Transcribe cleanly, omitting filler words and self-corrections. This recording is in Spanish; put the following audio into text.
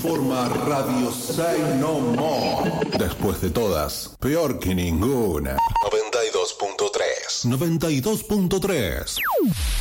forma Radio Say No More. Después de todas, peor que ninguna. 92.3.